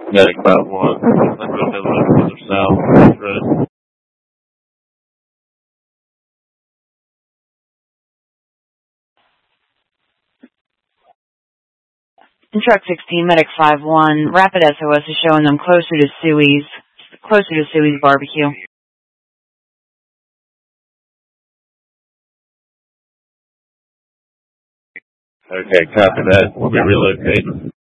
Medic 5-1. I'm going to head a little further south. Right. Truck 16, Medic 5-1. Rapid SOS is showing them closer to Suey's barbecue. Okay, copy that. We'll be relocating.